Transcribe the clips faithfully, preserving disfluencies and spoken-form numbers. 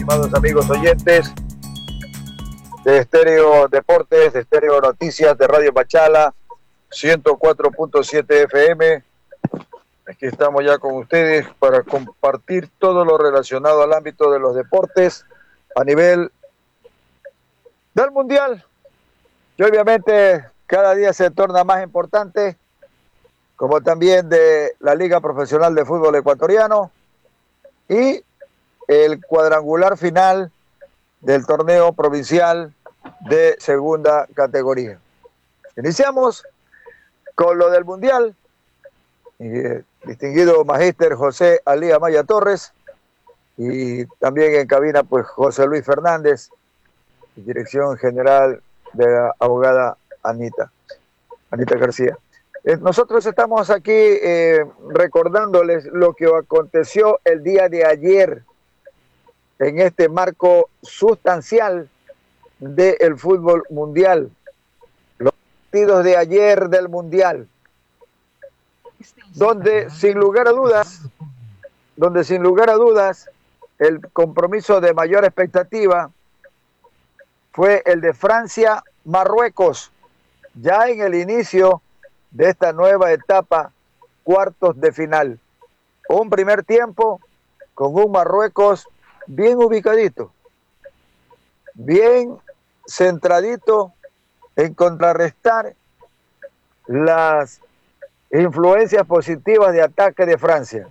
estimados amigos oyentes de Estéreo Deportes, de Estéreo Noticias, de Radio Machala, ciento cuatro punto siete F M. Aquí estamos ya con ustedes para compartir todo lo relacionado al ámbito de los deportes a nivel del Mundial, que obviamente cada día se torna más importante, como también de la Liga Profesional de Fútbol Ecuatoriano y el cuadrangular final del torneo provincial de segunda categoría. Iniciamos con lo del Mundial. Eh, distinguido magíster José Ali Amaya Torres, y también en cabina pues José Luis Fernández, dirección general de la abogada Anita, Anita García. Eh, nosotros estamos aquí eh, recordándoles lo que aconteció el día de ayer en este marco sustancial del fútbol mundial. Los partidos de ayer del Mundial, donde sin lugar a dudas, donde sin lugar a dudas, el compromiso de mayor expectativa fue el de Francia-Marruecos, ya en el inicio de esta nueva etapa, cuartos de final. Un primer tiempo con un Marruecos bien ubicadito, bien centradito en contrarrestar las influencias positivas de ataque de Francia.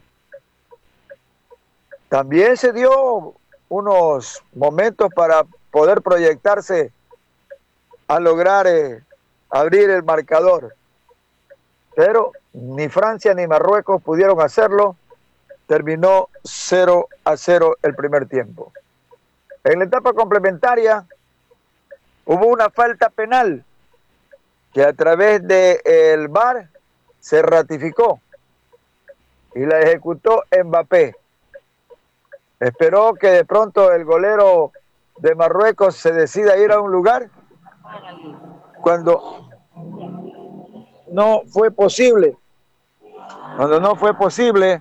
También se dio unos momentos para poder proyectarse a lograr eh, abrir el marcador, pero ni Francia ni Marruecos pudieron hacerlo. Terminó cero a cero el primer tiempo. En la etapa complementaria hubo una falta penal que a través del V A R se ratificó y la ejecutó Mbappé. Esperó que de pronto el golero de Marruecos se decida ir a un lugar cuando no fue posible. Cuando no fue posible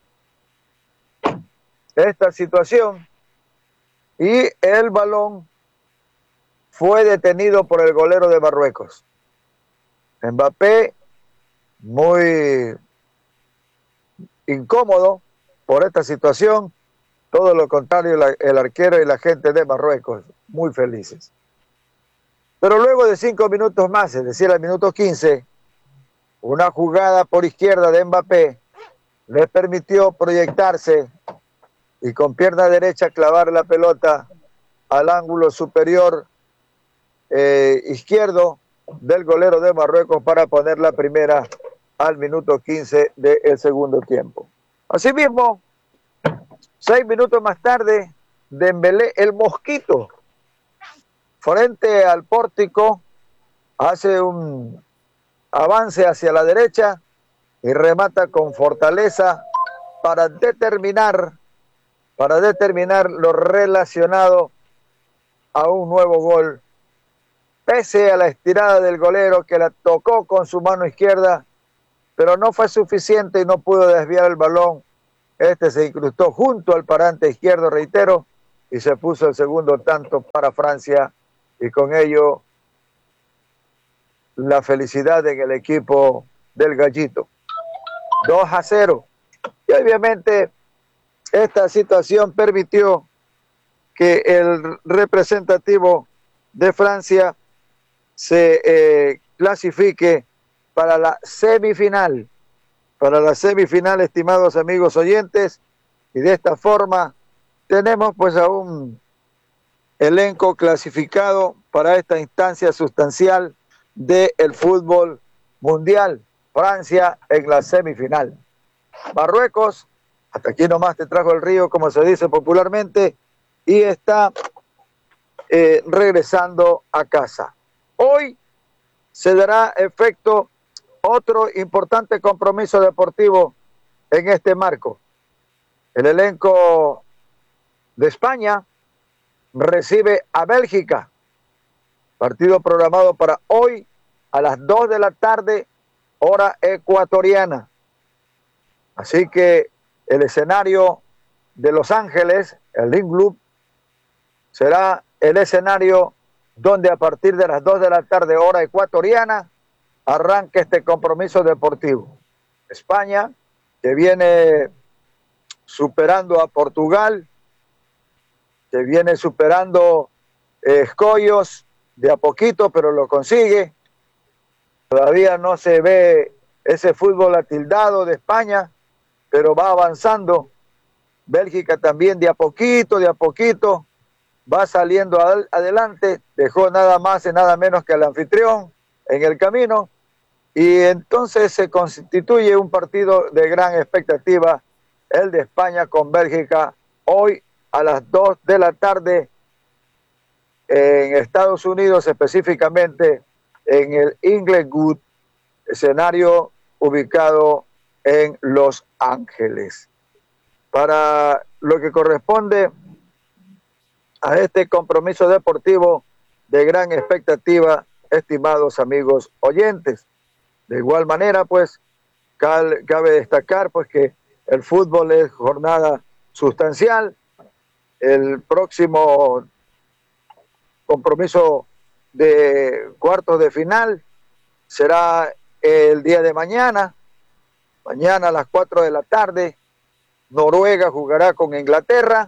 esta situación, y el balón fue detenido por el golero de Marruecos. Mbappé, muy incómodo por esta situación, todo lo contrario, la, el arquero y la gente de Marruecos, muy felices. Pero luego de cinco minutos más, es decir, al minuto quince, una jugada por izquierda de Mbappé les permitió proyectarse y con pierna derecha clavar la pelota al ángulo superior eh, izquierdo del golero de Marruecos para poner la primera al minuto quince del segundo tiempo. Asimismo, seis minutos más tarde, Dembélé, el mosquito, frente al pórtico, hace un avance hacia la derecha y remata con fortaleza para determinar, para determinar lo relacionado a un nuevo gol, pese a la estirada del golero que la tocó con su mano izquierda, pero no fue suficiente y no pudo desviar el balón. Este se incrustó junto al parante izquierdo, reitero, y se puso el segundo tanto para Francia, y con ello la felicidad en el equipo del Gallito. dos a cero. Y obviamente esta situación permitió que el representativo de Francia se eh, clasifique para la semifinal, para la semifinal, estimados amigos oyentes, y de esta forma tenemos pues a un elenco clasificado para esta instancia sustancial del fútbol mundial. Francia en la semifinal. Marruecos, hasta aquí nomás te trajo el río, como se dice popularmente, y está eh, regresando a casa. Hoy se dará efecto otro importante compromiso deportivo en este marco. El elenco de España recibe a Bélgica. Partido programado para hoy a las dos de la tarde, hora ecuatoriana. Así que el escenario de Los Ángeles, el Link Club, será el escenario donde a partir de las dos de la tarde, hora ecuatoriana, arranca este compromiso deportivo. España, que viene superando a Portugal, que viene superando eh, escollos de a poquito, pero lo consigue. Todavía no se ve ese fútbol atildado de España, pero va avanzando. Bélgica también de a poquito, de a poquito, va saliendo ad adelante, dejó nada más y nada menos que al anfitrión en el camino, y entonces se constituye un partido de gran expectativa, el de España con Bélgica, hoy a las dos de la tarde en Estados Unidos, específicamente en el Inglewood, escenario ubicado en Los Ángeles. Para lo que corresponde a este compromiso deportivo de gran expectativa, estimados amigos oyentes. De igual manera, pues, cabe destacar pues que el fútbol es jornada sustancial. El próximo compromiso de cuartos de final será el día de mañana, mañana a las cuatro de la tarde. Noruega jugará con Inglaterra.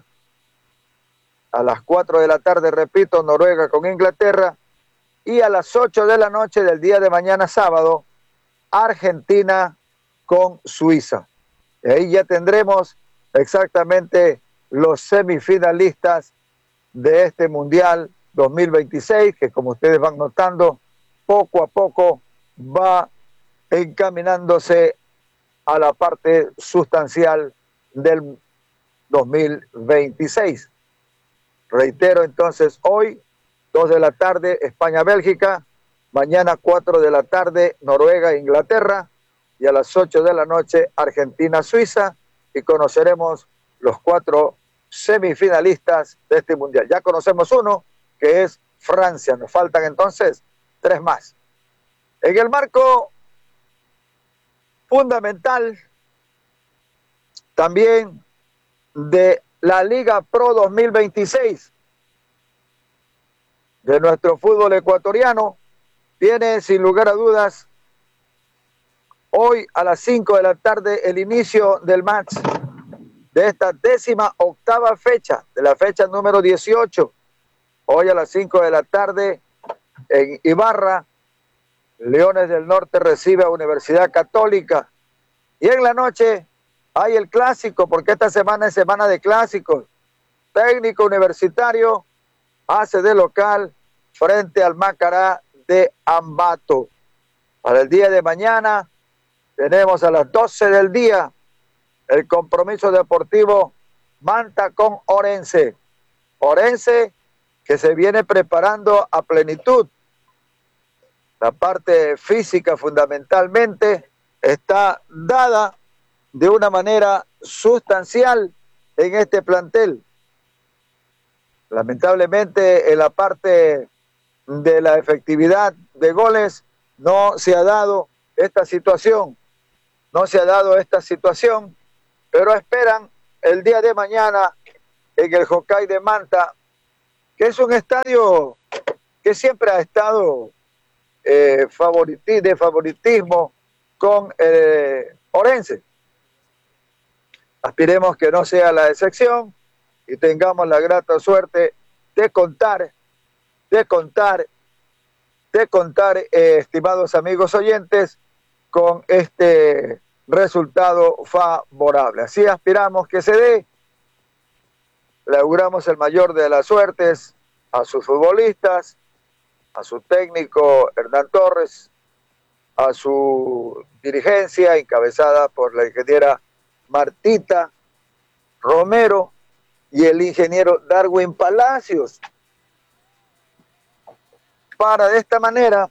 A las cuatro de la tarde, repito, Noruega con Inglaterra. Y a las ocho de la noche del día de mañana sábado, Argentina con Suiza. Y ahí ya tendremos exactamente los semifinalistas de este Mundial dos mil veintiséis, que como ustedes van notando, poco a poco va encaminándose a la parte sustancial del dos mil veintiséis. Reitero entonces, hoy, dos de la tarde, España-Bélgica, mañana cuatro de la tarde, Noruega-Inglaterra, y a las ocho de la noche, Argentina-Suiza, y conoceremos los cuatro semifinalistas de este Mundial. Ya conocemos uno, que es Francia, nos faltan entonces tres más. En el marco fundamental también de la Liga Pro dos mil veintiséis de nuestro fútbol ecuatoriano, viene sin lugar a dudas hoy a las cinco de la tarde el inicio del match de esta décima octava fecha, de la fecha número dieciocho. Hoy a las cinco de la tarde en Ibarra, Leones del Norte recibe a Universidad Católica. Y en la noche hay el clásico, porque esta semana es semana de clásicos. Técnico Universitario hace de local frente al Macará de Ambato. Para el día de mañana tenemos a las doce del día el compromiso deportivo Manta con Orense. Orense que se viene preparando a plenitud. La parte física fundamentalmente está dada de una manera sustancial en este plantel. Lamentablemente en la parte de la efectividad de goles no se ha dado esta situación, no se ha dado esta situación, pero esperan el día de mañana en el Jockey de Manta, que es un estadio que siempre ha estado eh, favoriti de favoritismo con eh, Orense. Aspiremos que no sea la excepción y tengamos la grata suerte de contar, de contar, de contar, eh, estimados amigos oyentes, con este resultado favorable. Así aspiramos que se dé. Le auguramos el mayor de las suertes a sus futbolistas, a su técnico Hernán Torres, a su dirigencia encabezada por la ingeniera Martita Romero y el ingeniero Darwin Palacios, para de esta manera,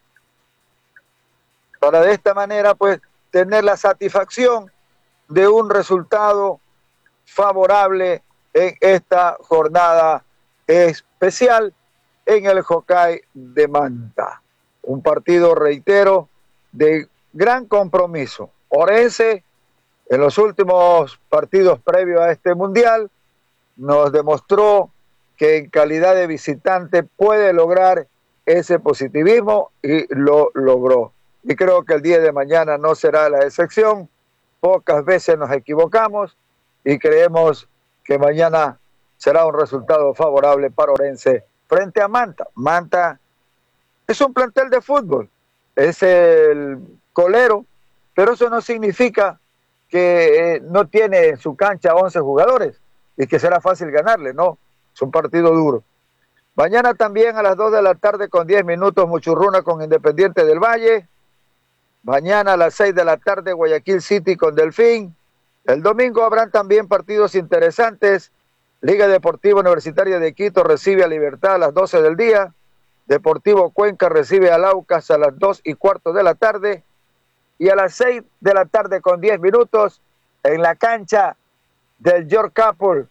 para de esta manera pues tener la satisfacción de un resultado favorable en esta jornada especial en el Jockey de Manta. Un partido, reitero, de gran compromiso. Orense, en los últimos partidos previos a este Mundial, nos demostró que en calidad de visitante puede lograr ese positivismo y lo logró. Y creo que el día de mañana no será la excepción. Pocas veces nos equivocamos y creemos que mañana será un resultado favorable para Orense frente a Manta. Manta es un plantel de fútbol, es el colero, pero eso no significa que eh, no tiene en su cancha once jugadores y que será fácil ganarle, no, es un partido duro. Mañana también a las dos de la tarde con diez minutos Muchurruna con Independiente del Valle. Mañana a las seis de la tarde Guayaquil City con Delfín. El domingo habrán también partidos interesantes. Liga Deportiva Universitaria de Quito recibe a Libertad a las doce del día. Deportivo Cuenca recibe a Laucas a las dos y cuarto de la tarde. Y a las seis de la tarde con diez minutos en la cancha del York Capul,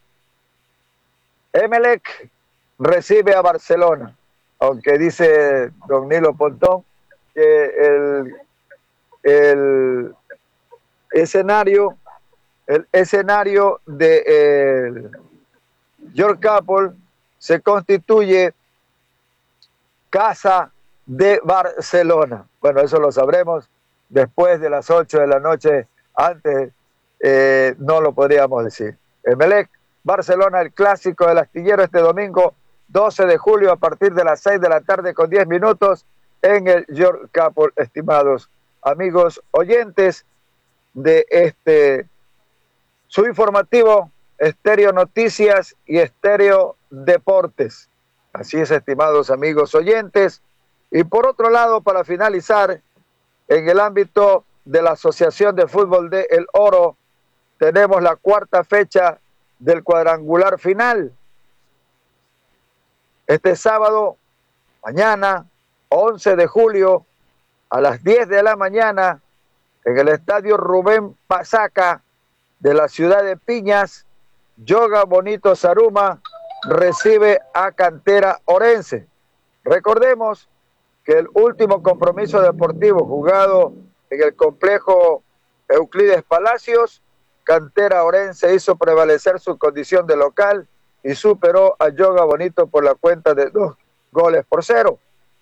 Emelec recibe a Barcelona. Aunque dice don Nilo Pontón que el, el escenario, el escenario de el York Capul se constituye casa de Barcelona. Bueno, eso lo sabremos después de las ocho de la noche. Antes eh, no lo podríamos decir. Emelec, Barcelona, el clásico del astillero este domingo doce de julio a partir de las seis de la tarde con diez minutos en el York Capul, estimados amigos oyentes de este su informativo Estéreo Noticias y Estéreo Deportes. Así es, estimados amigos oyentes. Y por otro lado, para finalizar, en el ámbito de la Asociación de Fútbol de El Oro, tenemos la cuarta fecha del cuadrangular final. Este sábado, mañana, once de julio, a las diez de la mañana, en el estadio Rubén Pasaca de la ciudad de Piñas, Yoga Bonito Zaruma recibe a Cantera Orense. Recordemos que el último compromiso deportivo jugado en el complejo Euclides Palacios, Cantera Orense hizo prevalecer su condición de local y superó a Yoga Bonito por la cuenta de dos goles por cero.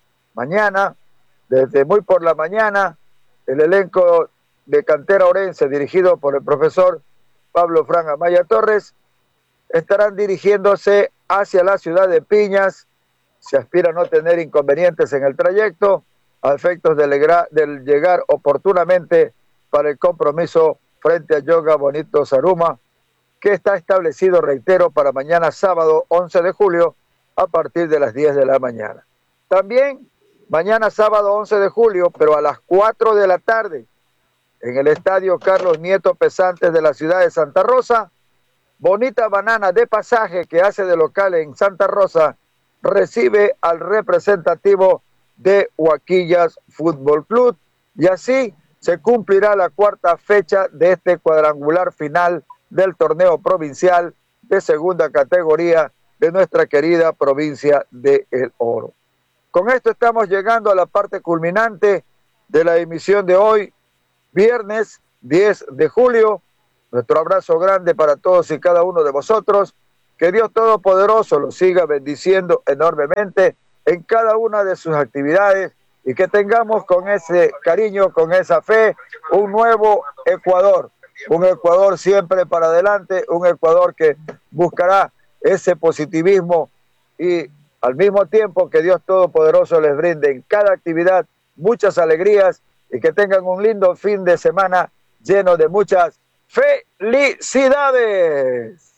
Mañana, desde muy por la mañana, el elenco de Cantera Orense, dirigido por el profesor Pablo Fran Amaya Torres, estarán dirigiéndose hacia la ciudad de Piñas. Se aspira a no tener inconvenientes en el trayecto, a efectos de, legra, de llegar oportunamente para el compromiso frente a Yoga Bonito Zaruma, que está establecido, reitero, para mañana sábado once de julio a partir de las diez de la mañana. También mañana sábado once de julio, pero a las cuatro de la tarde, en el estadio Carlos Nieto Pesantes de la ciudad de Santa Rosa, Bonita Banana de Pasaje, que hace de local en Santa Rosa, recibe al representativo de Huaquillas Fútbol Club, y así se cumplirá la cuarta fecha de este cuadrangular final del torneo provincial de segunda categoría de nuestra querida provincia de El Oro. Con esto estamos llegando a la parte culminante de la emisión de hoy, viernes diez de julio. Nuestro abrazo grande para todos y cada uno de vosotros. Que Dios Todopoderoso los siga bendiciendo enormemente en cada una de sus actividades y que tengamos con ese cariño, con esa fe, un nuevo Ecuador. Un Ecuador siempre para adelante, un Ecuador que buscará ese positivismo y al mismo tiempo que Dios Todopoderoso les brinde en cada actividad muchas alegrías y que tengan un lindo fin de semana lleno de muchas felicidades.